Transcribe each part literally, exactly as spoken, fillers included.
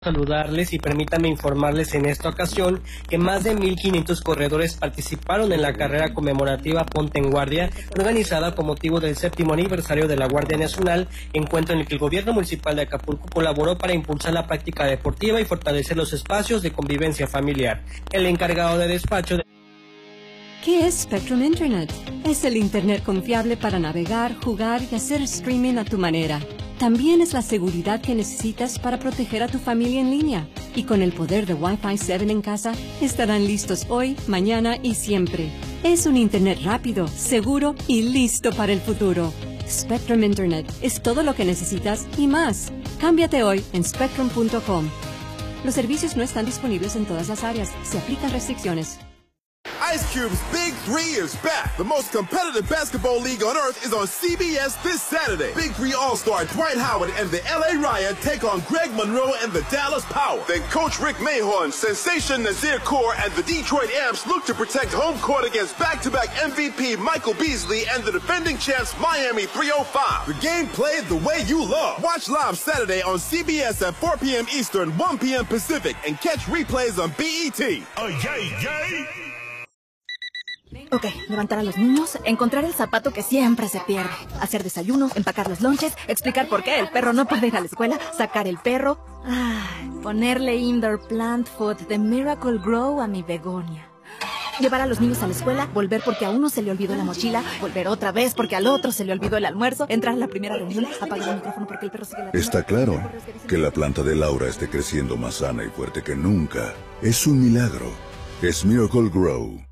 Saludarles y permítanme informarles en esta ocasión que más de mil quinientos corredores participaron en la carrera conmemorativa Ponte en Guardia, organizada con motivo del séptimo aniversario de la Guardia Nacional, encuentro en el que el gobierno municipal de Acapulco colaboró para impulsar la práctica deportiva y fortalecer los espacios de convivencia familiar. El encargado de despacho de... ¿Qué es Spectrum Internet? Es el Internet confiable para navegar, jugar y hacer streaming a tu manera. También es la seguridad que necesitas para proteger a tu familia en línea. Y con el poder de Wi-Fi siete en casa, estarán listos hoy, mañana y siempre. Es un Internet rápido, seguro y listo para el futuro. Spectrum Internet es todo lo que necesitas y más. Cámbiate hoy en spectrum punto com. Los servicios no están disponibles en todas las áreas. Se aplican restricciones. Ice Cube's Big Three is back. The most competitive basketball league on earth is on C B S this Saturday. Big Three All-Star Dwight Howard and the L A Riot take on Greg Monroe and the Dallas Power. Then Coach Rick Mahorn, Sensation Nazir Kaur, and the Detroit Amps look to protect home court against back-to-back M V P Michael Beasley and the defending champs Miami three oh five. The game played the way you love. Watch live Saturday on C B S at four p.m. Eastern, one p.m. Pacific, and catch replays on B E T. Oh, yay, yay! Ok, levantar a los niños, encontrar el zapato que siempre se pierde, hacer desayuno, empacar los lonches, explicar por qué el perro no puede ir a la escuela, sacar el perro, ay, ponerle indoor plant food de Miracle Grow a mi begonia. Llevar a los niños a la escuela, volver porque a uno se le olvidó la mochila, volver otra vez porque al otro se le olvidó el almuerzo, entrar a la primera reunión, apagar el micrófono porque el perro sigue la... Está claro que la planta de Laura esté creciendo más sana y fuerte que nunca. Es un milagro. Es Miracle Grow.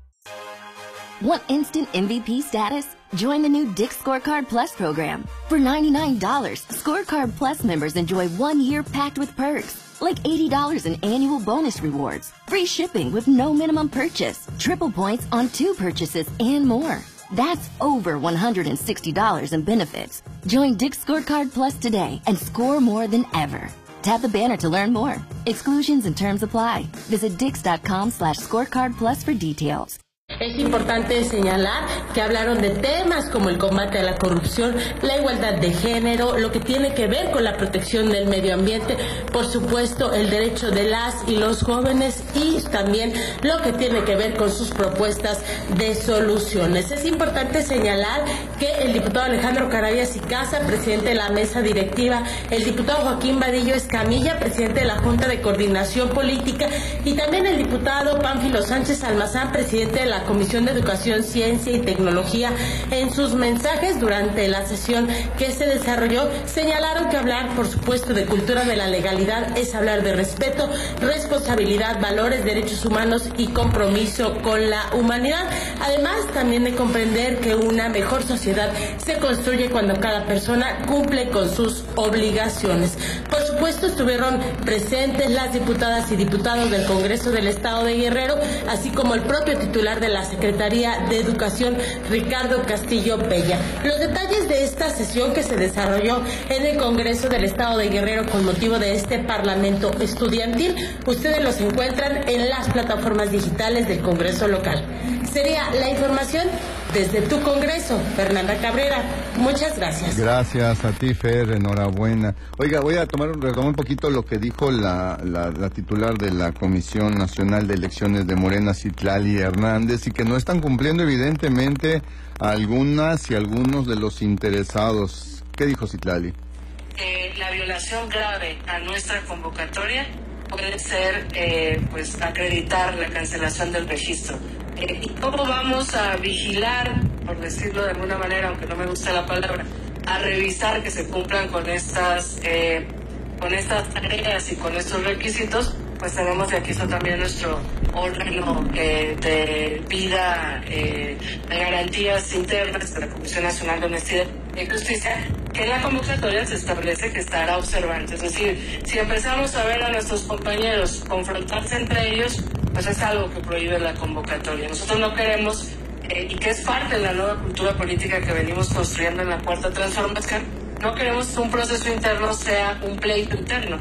Want instant M V P status? Join the new Dick's Scorecard Plus program. For ninety-nine dollars, Scorecard Plus members enjoy one year packed with perks, like eighty dollars in annual bonus rewards, free shipping with no minimum purchase, triple points on two purchases, and more. That's over one hundred sixty dollars in benefits. Join Dick's Scorecard Plus today and score more than ever. Tap the banner to learn more. Exclusions and terms apply. Visit dix.com slash scorecard plus for details. Es importante señalar que hablaron de temas como el combate a la corrupción, la igualdad de género, lo que tiene que ver con la protección del medio ambiente, por supuesto el derecho de las y los jóvenes y también lo que tiene que ver con sus propuestas de soluciones. Es importante señalar que el diputado Alejandro Carabias y Casa, presidente de la mesa directiva, el diputado Joaquín Vadillo Escamilla, presidente de la Junta de Coordinación Política, y también el diputado Pánfilo Sánchez Almazán, presidente de la Comisión de Educación, Ciencia y Tecnología, en sus mensajes durante la sesión que se desarrolló, señalaron que hablar, por supuesto, de cultura de la legalidad es hablar de respeto, responsabilidad, valores, derechos humanos y compromiso con la humanidad. Además, también de comprender que una mejor sociedad se construye cuando cada persona cumple con sus obligaciones. Por supuesto, estuvieron presentes las diputadas y diputados del Congreso del Estado de Guerrero, así como el propio titular de la Secretaría de Educación, Ricardo Castillo Bella. Los detalles de esta sesión que se desarrolló en el Congreso del Estado de Guerrero con motivo de este Parlamento Estudiantil, ustedes los encuentran en las plataformas digitales del Congreso local. Sería la información desde tu Congreso, Fernanda Cabrera. Muchas gracias. Gracias a ti, Fer, enhorabuena. Oiga, voy a tomar un, retomar un poquito lo que dijo la, la, la titular de la Comisión Nacional de Elecciones de Morena, Citlali Hernández, y que no están cumpliendo evidentemente algunas y algunos de los interesados. ¿Qué dijo Citlali? Eh, la violación grave a nuestra convocatoria puede ser, eh, pues, acreditar la cancelación del registro. Eh, ¿Y cómo vamos a vigilar, por decirlo de alguna manera, aunque no me gusta la palabra, a revisar que se cumplan con estas, eh, con estas tareas y con estos requisitos? Pues tenemos de aquí eso también nuestro órgano eh, de vida, eh, de garantías internas de la Comisión Nacional de Honestidad y Justicia, que en la convocatoria se establece que estará observante. Es decir, si empezamos a ver a nuestros compañeros confrontarse entre ellos, pues es algo que prohíbe la convocatoria. Nosotros no queremos, eh, y que es parte de la nueva cultura política que venimos construyendo en la Cuarta Transformación, no queremos que un proceso interno sea un pleito interno.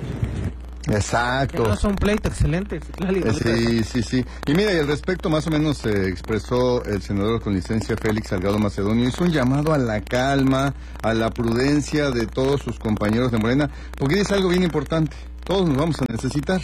Exacto. Que no es un pleito excelente. Sí, sí, sí. Y mira, y al respecto más o menos se eh, expresó el senador con licencia Félix Salgado Macedonio, hizo un llamado a la calma, a la prudencia de todos sus compañeros de Morena, porque dice algo bien importante. todos nos vamos a necesitar.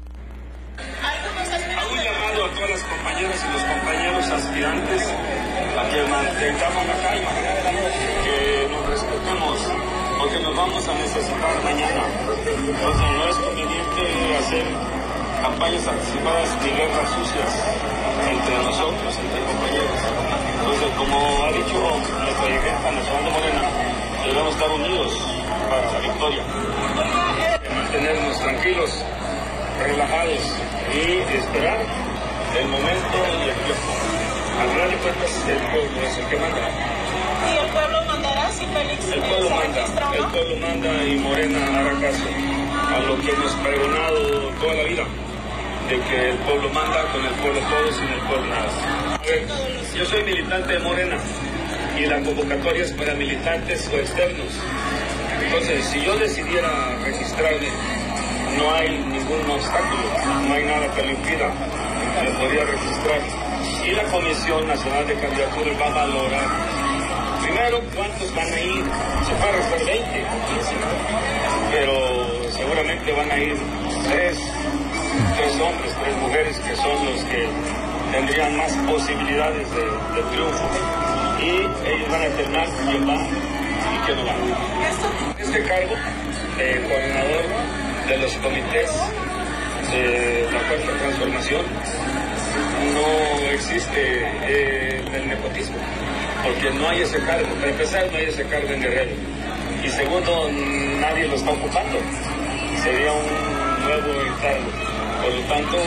Hago un llamado a todas las compañeras y los compañeros aspirantes a que mantengamos la calma, que nos respetemos, porque nos vamos a necesitar mañana. Entonces no es conveniente hacer campañas anticipadas ni guerras sucias entre nosotros, entre compañeros. Entonces, como ha dicho nuestra dirigente nacional de Morena, debemos estar unidos para la victoria. Mantenernos tranquilos, relajados y esperar el momento y el tiempo. Al final de cuentas, el pueblo es el que manda. ¿Y el pueblo mandará si Félix El pueblo manda, el pueblo manda y Morena hará caso a lo que hemos pregonado toda la vida, de que el pueblo manda, con el pueblo todo, sin el pueblo nada. A ver, yo soy militante de Morena y la convocatoria es para militantes o externos. Entonces, si yo decidiera registrarme, no hay ningún obstáculo, no hay nada que lo impida, me podría registrar. Y la Comisión Nacional de Candidaturas va a valorar, primero, cuántos van a ir. Se puede registrar veinte o quince, pero seguramente van a ir tres, tres hombres, tres mujeres, que son los que tendrían más posibilidades de, de triunfo. Y ellos van a determinar quién va y quién no va. Este cargo de coordinador de los comités de la Cuarta Transformación no existe eh, el nepotismo, porque no hay ese cargo. Para empezar, no hay ese cargo en Guerrero, y segundo, nadie lo está ocupando. Sería un nuevo encargo, por lo tanto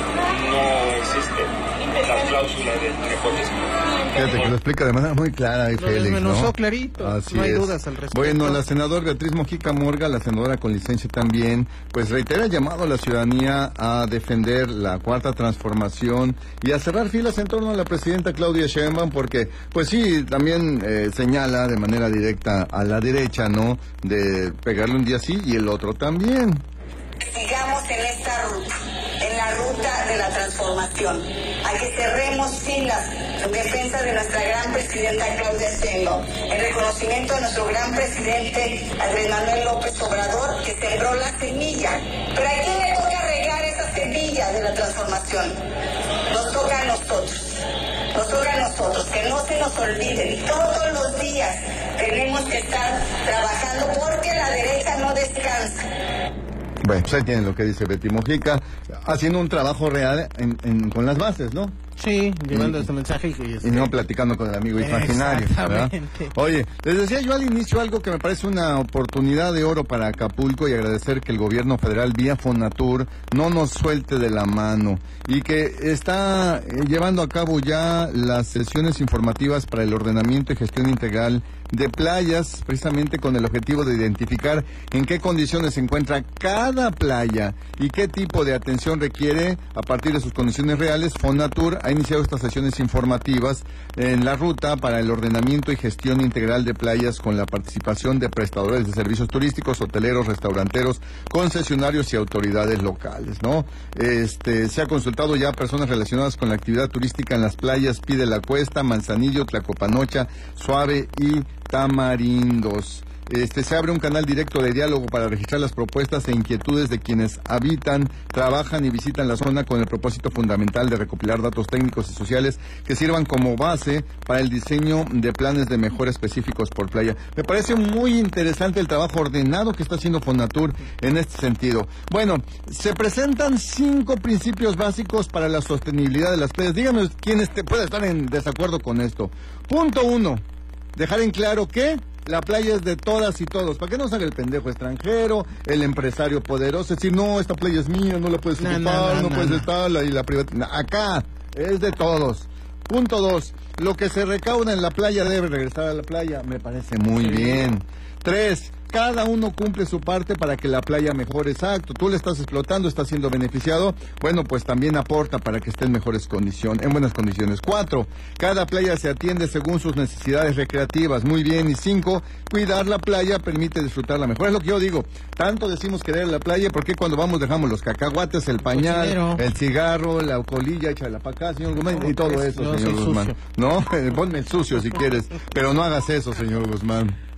no existe la cláusula de nepotismo. Fíjate que lo explica de manera muy clara ahí, Lo Félix, desmenuzó ¿no? clarito, Así no hay es. dudas al respecto. Bueno, la senadora Beatriz Mojica Morga, la senadora con licencia también, pues reitera el llamado a la ciudadanía a defender la Cuarta Transformación y a cerrar filas en torno a la presidenta Claudia Sheinbaum, porque, pues sí, también eh, señala de manera directa a la derecha, ¿no?, de pegarle un día sí y el otro también. Sigamos en esta ruta, en la ruta de la transformación, a que cerremos filas en defensa de nuestra gran presidenta Claudia Sheinbaum, en reconocimiento de nuestro gran presidente Andrés Manuel López Obrador, que sembró la semilla. Pero ¿a quién le toca regar esa semilla de la transformación? Nos toca a nosotros, nos toca a nosotros, que no se nos olviden, todos los días tenemos que estar trabajando porque la derecha no descansa. Bueno, pues ahí tienen lo que dice Betty Mojica, haciendo un trabajo real en, en, con las bases, ¿no? Sí, llevando y, este mensaje. Y, este... y no platicando con el amigo imaginario, ¿verdad? Oye, les decía yo al inicio algo que me parece una oportunidad de oro para Acapulco, y agradecer que el gobierno federal vía Fonatur no nos suelte de la mano y que está eh, llevando a cabo ya las sesiones informativas para el ordenamiento y gestión integral de playas, precisamente con el objetivo de identificar en qué condiciones se encuentra cada playa y qué tipo de atención requiere a partir de sus condiciones reales. Fonatur ha iniciado estas sesiones informativas en la ruta para el ordenamiento y gestión integral de playas, con la participación de prestadores de servicios turísticos, hoteleros, restauranteros, concesionarios y autoridades locales, ¿no? Este, se ha consultado ya a personas relacionadas con la actividad turística en las playas Pide la Cuesta, Manzanillo, Tlacopanocha, Suave y Tamarindos. Este, se abre un canal directo de diálogo para registrar las propuestas e inquietudes de quienes habitan, trabajan y visitan la zona, con el propósito fundamental de recopilar datos técnicos y sociales que sirvan como base para el diseño de planes de mejora específicos por playa. Me parece muy interesante el trabajo ordenado que está haciendo Fonatur en este sentido. Bueno, se presentan cinco principios básicos para la sostenibilidad de las playas. Díganme quién este, puede estar en desacuerdo con esto. Punto uno, dejar en claro que la playa es de todas y todos. ¿Para qué no salga el pendejo extranjero, el empresario poderoso? Decir, no, esta playa es mía, no la puedes ocupar, no, no, no, no puedes no. estar, la, y la privada. Acá es de todos. Punto dos, lo que se recauda en la playa debe regresar a la playa. Me parece muy sí. bien. Tres, cada uno cumple su parte para que la playa mejore. Exacto, tú le estás explotando, estás siendo beneficiado, bueno, pues también aporta para que esté en mejores condiciones, en buenas condiciones. Cuatro, cada playa se atiende según sus necesidades recreativas. Muy bien. Y cinco, cuidar la playa permite disfrutarla mejor. Es lo que yo digo, tanto decimos querer la playa, porque cuando vamos dejamos los cacahuates, el pañal, Cochinero. el cigarro, la colilla, échala para acá, señor Guzmán, no, y todo eso, señor Guzmán. Sucio. No, ponme el sucio si quieres, pero no hagas eso, señor Guzmán.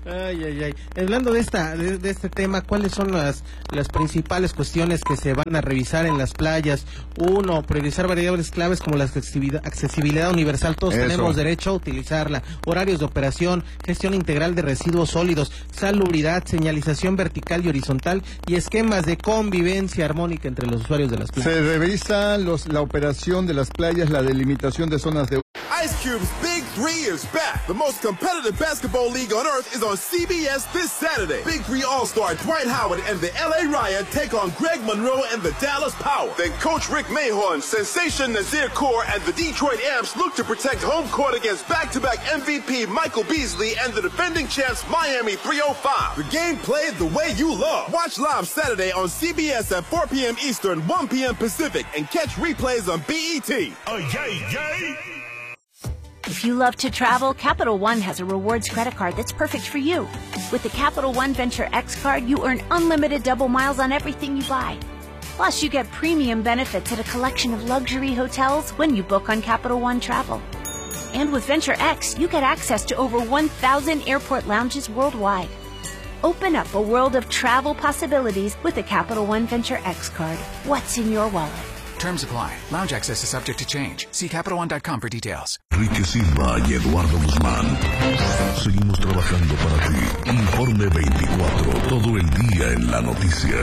Ay, ay, ay. Hablando de esta, de, de este tema, ¿cuáles son las, las principales cuestiones que se van a revisar en las playas? Uno, priorizar variables claves como la accesibilidad, accesibilidad universal. Todos Eso. tenemos derecho a utilizarla. Horarios de operación, gestión integral de residuos sólidos, salubridad, señalización vertical y horizontal y esquemas de convivencia armónica entre los usuarios de las playas. Se revisa los, la operación de las playas, la delimitación de zonas de... Ice Cube's Big Three is back. The most competitive basketball league on earth is on C B S this Saturday. Big Three All-Star Dwight Howard and the L A Riot take on Greg Monroe and the Dallas Power. Then Coach Rick Mahorn, Sensation Nazir Kaur, and the Detroit Amps look to protect home court against back-to-back M V P Michael Beasley and the defending champs Miami three oh five. The game played the way you love. Watch live Saturday on C B S at four p.m. Eastern, one p.m. Pacific, and catch replays on B E T. Oh, yay, yay! If you love to travel, Capital One has a rewards credit card that's perfect for you. With the Capital One Venture X card, you earn unlimited double miles on everything you buy. Plus, you get premium benefits at a collection of luxury hotels when you book on Capital One Travel. And with Venture X, you get access to over one thousand airport lounges worldwide. Open up a world of travel possibilities with the Capital One Venture X card. What's in your wallet? Terms apply. Lounge access is subject to change. See Capital One dot com for details. Enrique Silva y Eduardo Guzmán. Seguimos trabajando para ti. Informe veinticuatro. Todo el día en la noticia.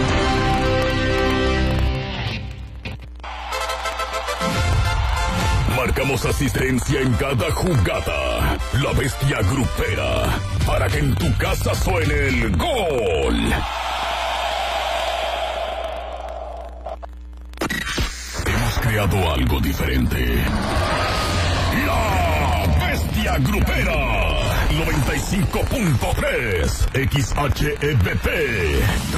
Marcamos asistencia en cada jugada. La bestia grupera. Para que en tu casa suene el gol. Creado algo diferente. La Bestia Grupera noventa y cinco punto tres X H E B P